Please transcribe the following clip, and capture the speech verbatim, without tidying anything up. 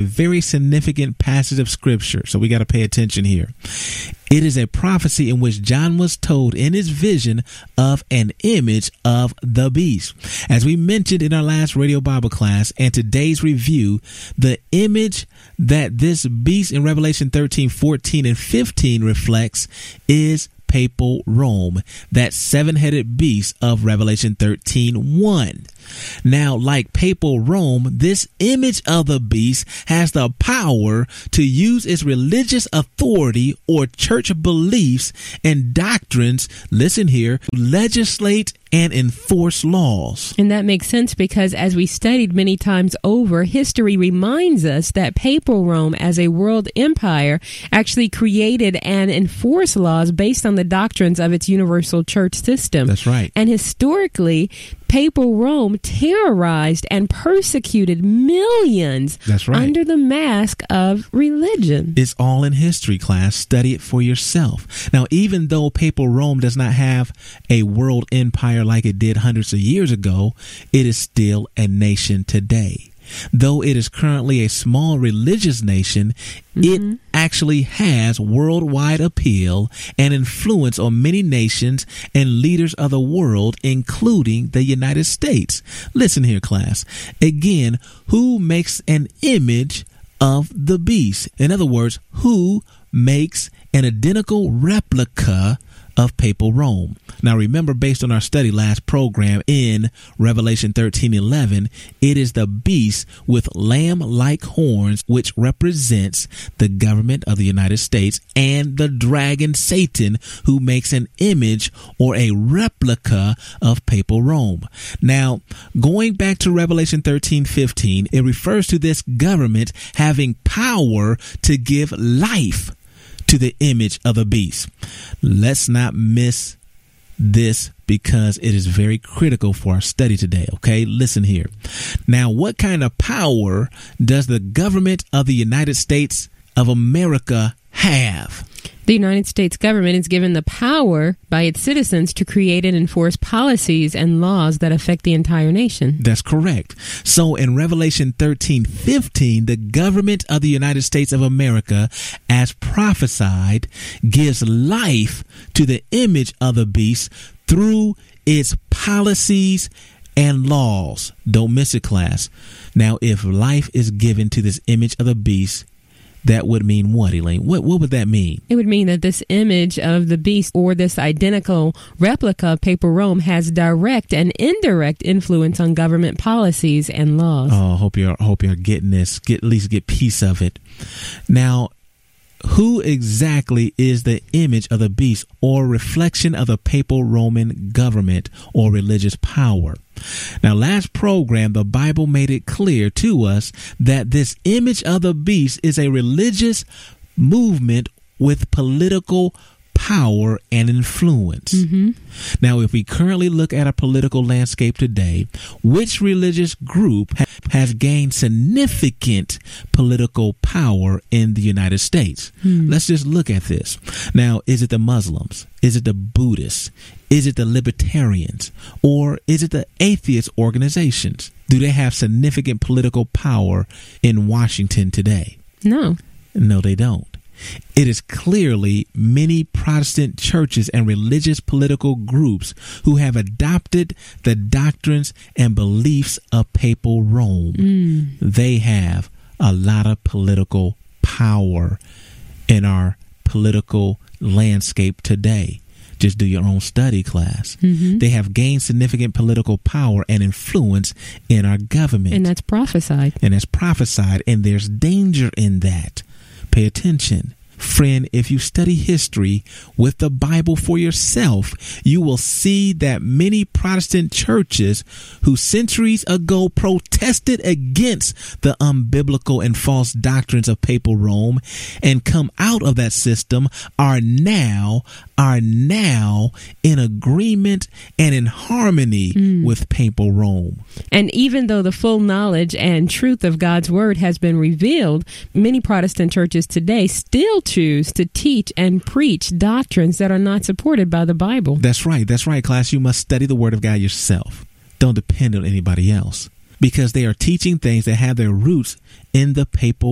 very significant passage of scripture, so we got to pay attention here. It is a prophecy in which John was told in his vision of an image of the beast. As we mentioned in our last radio Bible class and today's review, the image that this beast in Revelation thirteen, fourteen, and fifteen reflects is Papal Rome, that seven-headed beast of Revelation thirteen, one. Now, like Papal Rome, this image of the beast has the power to use its religious authority or church beliefs and doctrines, listen here, legislate and enforce laws. And that makes sense because, as we studied many times over, history reminds us that Papal Rome, as a world empire, actually created and enforced laws based on the doctrines of its universal church system. That's right. And historically, Papal Rome terrorized and persecuted millions. That's right. Under the mask of religion. It's all in history, class. Study it for yourself. Now, even though Papal Rome does not have a world empire like it did hundreds of years ago, it is still a nation today. Though it is currently a small religious nation, mm-hmm. it actually has worldwide appeal and influence on many nations and leaders of the world, including the United States. Listen here, class. Again, who makes an image of the beast? In other words, who makes an identical replica of Papal Rome? Now, remember, based on our study last program in Revelation thirteen eleven, it is the beast with lamb-like horns, which represents the government of the United States, and the dragon Satan, who makes an image or a replica of Papal Rome. Now, going back to Revelation thirteen fifteen, it refers to this government having power to give life to the image of the beast. Let's not miss this because it is very critical for our study today. Okay, listen here. Now, what kind of power does the government of the United States of America have? The United States government is given the power by its citizens to create and enforce policies and laws that affect the entire nation. That's correct. So in Revelation thirteen fifteen, the government of the United States of America, as prophesied, gives life to the image of the beast through its policies and laws. Don't miss it, class. Now, if life is given to this image of the beast, that would mean what, Elaine? What what would that mean? It would mean that this image of the beast, or this identical replica of Papal Rome, has direct and indirect influence on government policies and laws. Oh, I hope you're hope you're getting this. Get at least get piece of it. Now, who exactly is the image of the beast or reflection of the Papal Roman government or religious power? Now, last program, the Bible made it clear to us that this image of the beast is a religious movement with political power and influence. Mm-hmm. Now, if we currently look at a political landscape today, which religious group ha- has gained significant political power in the United States? Mm. Let's just look at this. Now, is it the Muslims? Is it the Buddhists? Is it the libertarians? Or is it the atheist organizations? Do they have significant political power in Washington today? No. No, they don't. It is clearly many Protestant churches and religious political groups who have adopted the doctrines and beliefs of Papal Rome. Mm. They have a lot of political power in our political landscape today. Just do your own study, class. Mm-hmm. They have gained significant political power and influence in our government. And that's prophesied. And that's prophesied. And there's danger in that. Pay attention. Friend, if you study history with the Bible for yourself, you will see that many Protestant churches who centuries ago protested against the unbiblical and false doctrines of Papal Rome and come out of that system are now are now in agreement and in harmony mm. with Papal Rome. And even though the full knowledge and truth of God's word has been revealed, many Protestant churches today still choose to teach and preach doctrines that are not supported by the Bible. That's right. That's right, class. You must study the word of God yourself. Don't depend on anybody else, because they are teaching things that have their roots in the Papal